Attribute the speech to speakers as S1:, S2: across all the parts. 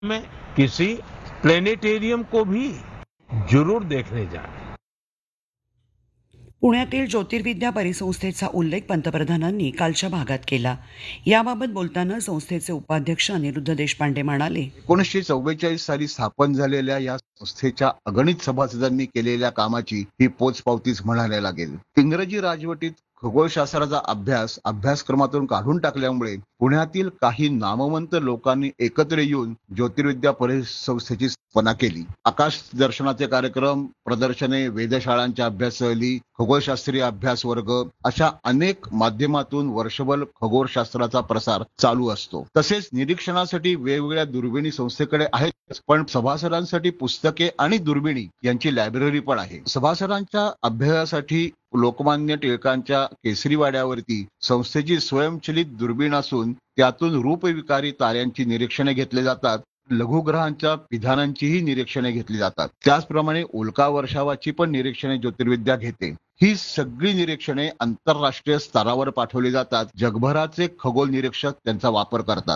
S1: में किसी प्लेनेटेरियम को भी जरूर देखने जाए।
S2: पुण्यातील ज्योतिर्विद्या परिसंस्थेचा उल्लेख पंतप्रधानांनी कालच्या भागात केला। याबाबत बोलताना संस्थेचे उपाध्यक्ष अनिरुद्ध देशपांडे म्हणाले,
S3: 1944 साली स्थापन झालेल्या या संस्थेच्या अगणित सभासदांनी केलेल्या कामाची ही पोचपावतीच म्हणायला लागेल। इंग्रजी राजवटीत खगोलशास्त्राचा अभ्यासक्रमातून काढून टाकल्यामुळे पुण्यातील काही नामवंत लोकांनी एकत्र येऊन ज्योतिर्विद्या परिसंस्थेची स्थापना केली। आकाश दर्शनाचे कार्यक्रम, प्रदर्शने, वेधशाळांच्या अभ्यास सहली, खगोलशास्त्रीय अभ्यास वर्ग अशा अनेक माध्यमातून वर्षभर खगोलशास्त्राचा प्रसार चालू असतो। तसेच निरीक्षणासाठी वेगवेगळ्या दुर्बिणी संस्थेकडे आहेत, पण सभासदांसाठी पुस्तके आणि दुर्बिणी यांची लायब्ररी पण आहे। सभासदांच्या अभ्यासासाठी लोकमान्य टिळकांच्या केसरी वाड्यावरती संस्थेची स्वयंचलित दुर्बीण असून त्यातून रूपविकारी ताऱ्यांची निरीक्षणे घेतली जातात। लघुग्रहांच्या विधानांचीही निरीक्षणे घेतली जातात। त्याचप्रमाणे उल्का वर्षावाची पण निरीक्षणे ज्योतिर्विद्या घेते। ही सगळी निरीक्षणे आंतरराष्ट्रीय स्तरावर पाठवली जातात। जगभराचे खगोल निरीक्षक त्यांचा वापर करतात।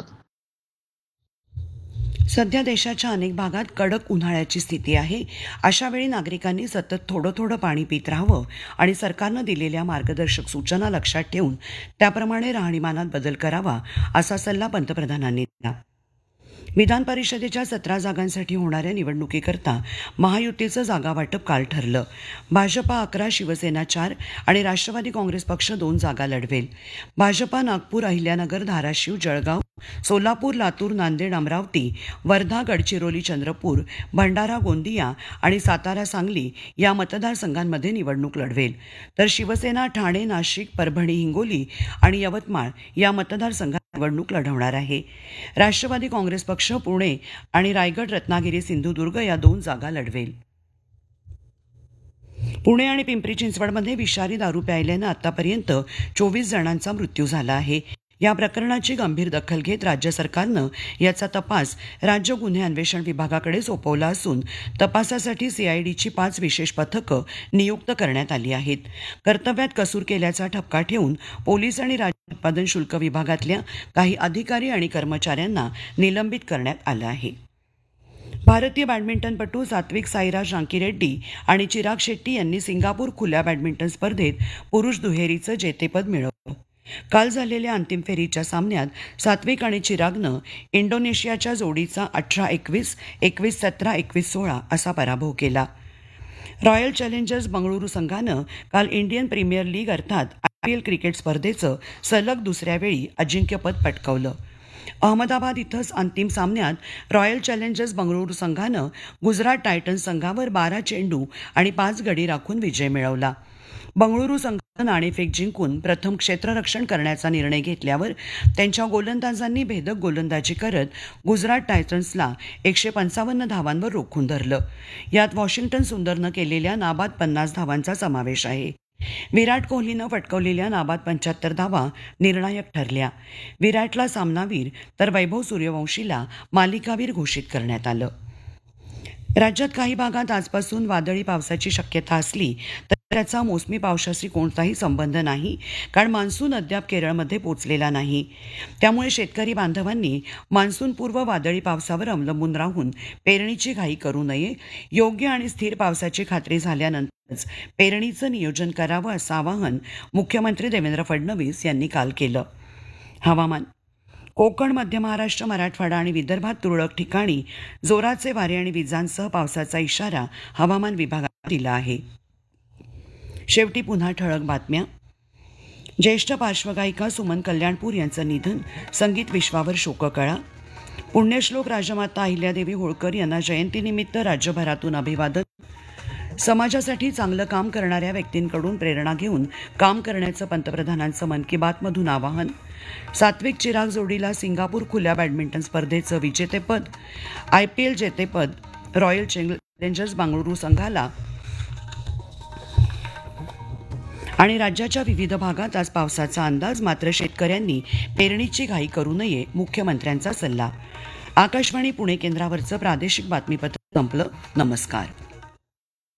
S2: सध्या देशाच्या अनेक भागात कडक उन्हाळ्याची स्थिती आहे। अशा वेळी नागरिकांनी सतत थोडं थोडं पाणी पित राहावं आणि सरकारनं दिलेल्या मार्गदर्शक सूचना लक्षात ठेवून त्याप्रमाणे राहणीमानात बदल करावा, असा सल्ला पंतप्रधानांनी दिला। विधान परिषदेच्या 17 जागांसाठी होणाऱ्या निवडणुकीकरता महायुतीचं जागा वाटप काल ठरलं। भाजपा 11, शिवसेना 4 आणि राष्ट्रवादी काँग्रेस पक्ष 2 जागा लढवेल। भाजपा नागपूर, अहिल्यानगर, धाराशिव, जळगाव, सोलापूर, लातूर, नांदेड, अमरावती, वर्धा, गडचिरोली, चंद्रपूर, भंडारा, गोंदिया आणि सातारा, सांगली या मतदारसंघांमध्ये निवडणूक लढवेल। तर शिवसेना ठाणे, नाशिक, परभणी, हिंगोली आणि यवतमाळ या मतदारसंघात निवडणूक लढवणार आहे। राष्ट्रवादी काँग्रेस पक्ष पुणे आणि रायगड, रत्नागिरी, सिंधुदुर्ग या 2 जागा लढवेल। पुणे आणि पिंपरी चिंचवडमध्ये विषारी दारू प्यायल्यानं आतापर्यंत 24 जणांचा मृत्यू झाला आहे। या प्रकरणाची गंभीर दखल घेत राज्य सरकारनं याचा तपास राज्य गुन्हे अन्वेषण विभागाकडे सोपवला असून तपासासाठी सीआयडीची 5 विशेष पथकं नियुक्त करण्यात आली आहेत। कर्तव्यात कसूर केल्याचा ठपका ठेवून पोलीस आणि राज्य उत्पादन शुल्क विभागातल्या काही अधिकारी आणि कर्मचाऱ्यांना निलंबित करण्यात आलं आहे। भारतीय बॅडमिंटनपटू सात्विक साईराज रांकीरेड्डी आणि चिराग शेट्टी यांनी सिंगापूर खुल्या बॅडमिंटन स्पर्धेत पुरुष दुहेरीचं जेतेपद मिळवलं। काल झालेल्या अंतिम फेरीच्या सामन्यात सात्विक आणि चिरागनं इंडोनेशियाच्या जोडीचा 18-21, 21-17, 21-16 असा पराभव केला। रॉयल चॅलेंजर्स बंगळुरू संघानं काल इंडियन प्रीमियर लीग अर्थात IPL क्रिकेट स्पर्धेचं सलग दुसऱ्या वेळी अजिंक्यपद पटकावलं। अहमदाबाद इथंच अंतिम सामन्यात रॉयल चॅलेंजर्स बंगळुरू संघानं गुजरात टायटन्स संघावर 12 चेंडू आणि 5 गडी राखून विजय मिळवला। बंगळुरू संघानं नाणेफेक जिंकून प्रथम क्षेत्ररक्षण करण्याचा निर्णय घेतल्यावर त्यांच्या गोलंदाजांनी भेदक गोलंदाजी करत गुजरात टायटन्सला 155 धावांवर रोखून धरलं। यात वॉशिंग्टन सुंदरनं केलेल्या नाबाद 50 धावांचा समावेश आहे। विराट कोहलीनं फटकवलेल्या नाबाद 75 धावा निर्णायक ठरल्या। विराटला सामनावीर तर वैभव सूर्यवंशीला मालिकावीर घोषित करण्यात आलं। राज्यात काही भागात आजपासून वादळी पावसाची शक्यता असली तर त्याचा मोसमी पावसाशी कोणताही संबंध नाही, कारण मान्सून अद्याप केरळमध्ये पोहोचलेला नाही। त्यामुळे शेतकरी बांधवांनी मान्सूनपूर्व वादळी पावसावर अवलंबून राहून पेरणीची घाई करू नये। योग्य आणि स्थिर पावसाची खात्री झाल्यानंतरच पेरणीचं नियोजन करावं, असं आवाहन मुख्यमंत्री देवेंद्र फडणवीस यांनी काल केलं। हवामान. कोकण, मध्य महाराष्ट्र, मराठवाडा आणि विदर्भात तुरळक ठिकाणी जोराचे वारे आणि विजांसह पावसाचा इशारा हवामान विभागानं दिला आहे। शेवटी पुन्हा ठळक बातम्या। ज्येष्ठ पार्श्वगायिका सुमन कल्याणपूर यांचं निधन, संगीत विश्वावर शोककळा। पुण्यश्लोक राजमाता अहिल्यादेवी होळकर यांना जयंतीनिमित्त राज्यभरातून अभिवादन। समाजासाठी चांगलं काम करणाऱ्या व्यक्तींकडून प्रेरणा घेऊन काम करण्याचं पंतप्रधानांचं मन की बातमधून आवाहन। सात्विक चिराग जोडीला सिंगापूर खुल्या बॅडमिंटन स्पर्धेचं विजेतेपद। IPL जेतेपद रॉयल चॅलेंजर्स बंगळुरू संघाला। आणि राज्याच्या विविध भागात आज पावसाचा अंदाज, मात्र शेतकऱ्यांनी पेरणीची घाई करू नये, मुख्यमंत्र्यांचा सल्ला। आकाशवाणी पुणे केंद्रावरचं प्रादेशिक बातमीपत्र संपलं। नमस्कार।